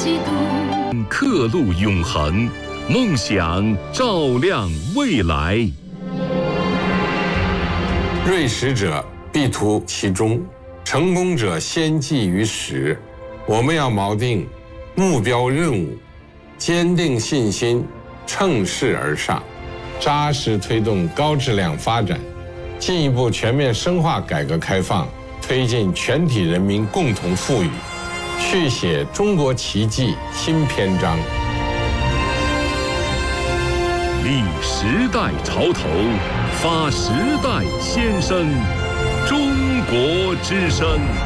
启动。 刻录永恒，梦想照亮未来。 锐识者必图其中，成功者先记于始。我们要锚定目标任务，坚定信心，乘势而上，扎实推动高质量发展，进一步全面深化改革开放，推进全体人民共同富裕，续写中国奇迹新篇章。 立时代潮头，发时代先声，中国之声。